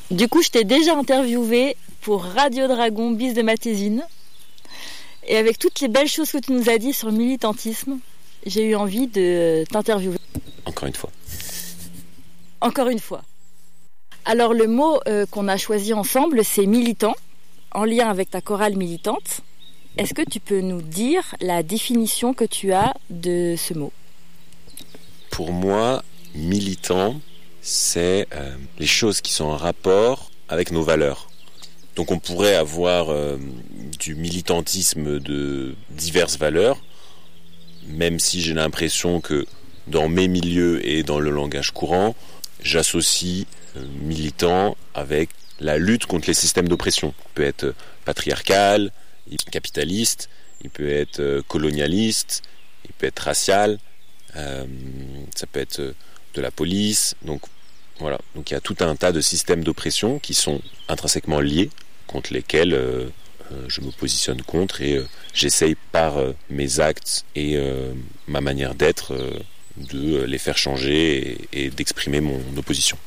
Du coup, je t'ai déjà interviewé pour Radio Dragon Bis de Matésine. Et avec toutes les belles choses que tu nous as dit sur le militantisme, j'ai eu envie de t'interviewer. Encore une fois. Encore une fois. Alors le mot qu'on a choisi ensemble, c'est militant, en lien avec ta chorale militante. Est-ce que tu peux nous dire la définition que tu as de ce mot ? Pour moi, militant, c'est les choses qui sont en rapport avec nos valeurs. Donc on pourrait avoir du militantisme de diverses valeurs, même si j'ai l'impression que dans mes milieux et dans le langage courant, j'associe militant avec la lutte contre les systèmes d'oppression. Il peut être patriarcal, capitaliste, il peut être colonialiste, il peut être racial, ça peut être de la police. Donc voilà, donc il y a tout un tas de systèmes d'oppression qui sont intrinsèquement liés, contre lesquels je me positionne contre et j'essaye par mes actes et ma manière d'être de les faire changer et d'exprimer mon opposition.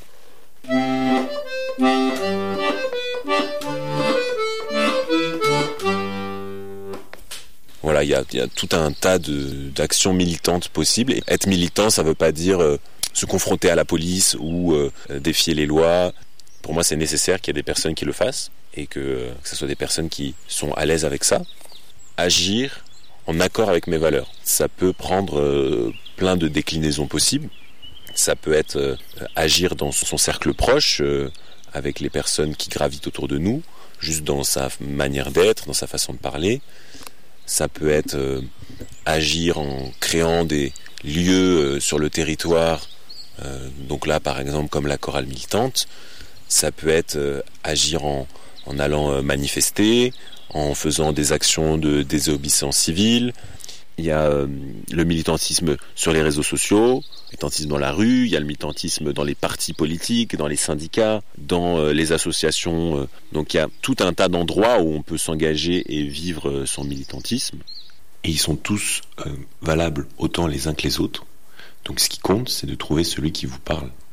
Voilà, il y a tout un tas d'actions militantes possibles. Et être militant, ça ne veut pas dire se confronter à la police ou défier les lois. Pour moi, c'est nécessaire qu'il y ait des personnes qui le fassent et que ce soit des personnes qui sont à l'aise avec ça. Agir en accord avec mes valeurs. Ça peut prendre plein de déclinaisons possibles. Ça peut être agir dans son cercle proche, avec les personnes qui gravitent autour de nous, juste dans sa manière d'être, dans sa façon de parler. Ça peut être agir en créant des lieux sur le territoire, donc là par exemple comme la chorale militante. Ça peut être agir en allant manifester, en faisant des actions de désobéissance civile. Il y a le militantisme sur les réseaux sociaux, le militantisme dans la rue, il y a le militantisme dans les partis politiques, dans les syndicats, dans les associations. Donc il y a tout un tas d'endroits où on peut s'engager et vivre son militantisme. Et ils sont tous valables autant les uns que les autres. Donc ce qui compte, c'est de trouver celui qui vous parle.